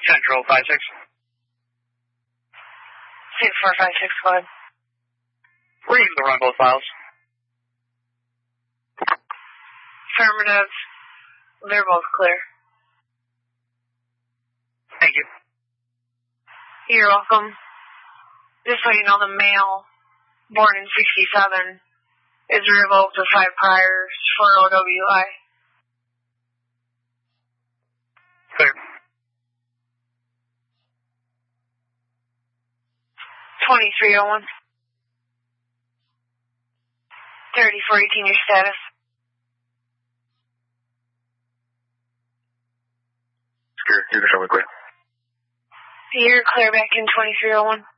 Central 56. 64565. Go ahead. Read the run both files. Affirmative. They're both clear. Thank you. You're welcome. Just so you know, the male, born in 67, is revoked with 5 priors for OWI. Clear. 2301. 3418, your status. Clear. You can show me clear. You're clear back in 2301.